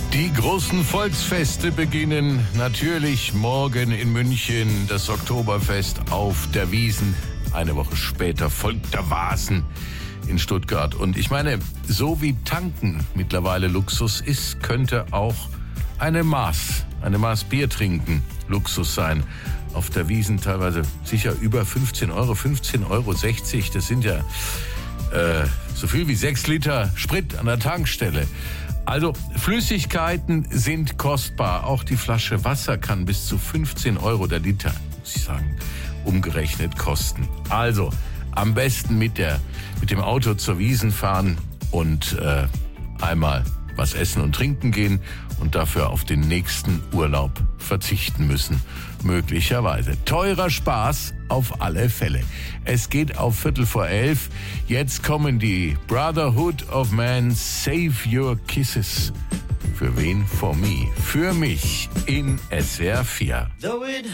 Die großen Volksfeste beginnen natürlich morgen in München. Das Oktoberfest auf der Wiesn. Eine Woche später folgt der Wasen in Stuttgart. Und ich meine, so wie tanken mittlerweile Luxus ist, könnte auch eine Maß Bier trinken Luxus sein. Auf der Wiesn teilweise sicher über 15 Euro, 15,60 Euro. Das sind ja so viel wie 6 Liter Sprit an der Tankstelle. Also Flüssigkeiten sind kostbar. Auch die Flasche Wasser kann bis zu 15 Euro der Liter, muss ich sagen, umgerechnet kosten. Also am besten mit dem Auto zur Wiesn fahren und einmal was essen und trinken gehen und dafür auf den nächsten Urlaub verzichten müssen. Möglicherweise. Teurer Spaß auf alle Fälle. Es geht auf 11:15. Jetzt kommen die Brotherhood of Man, Save Your Kisses. Für wen? For me. Für mich in SWR 4.